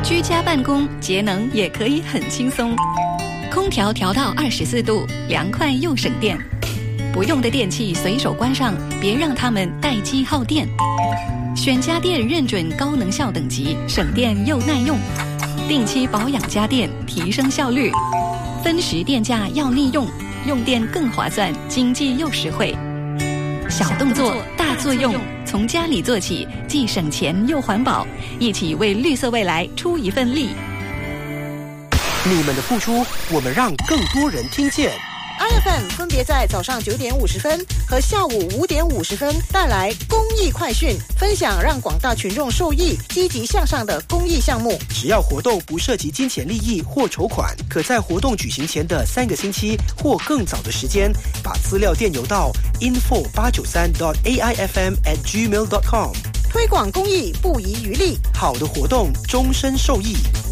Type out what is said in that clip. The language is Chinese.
居家办公节能也可以很轻松，空调调到24度，凉快又省电。不用的电器随手关上，别让它们待机耗电。选家电认准高能效等级，省电又耐用。定期保养家电，提升效率。分时电价要利用，用电更划算，经济又实惠。小动作大作用，从家里做起，既省钱又环保，一起为绿色未来出一份力。 你们的付出，我们让更多人听见。 iFM 分别在早上9点50分和下午5点50分带来公益快讯，分享让广大群众受益、积极向上的公益项目。 只要活动不涉及金钱利益或筹款，可在活动举行前的3个星期或更早的时间，把资料电邮到 info893.aifm@gmail.com。 推广公益不遗余力， 好的活动终身受益。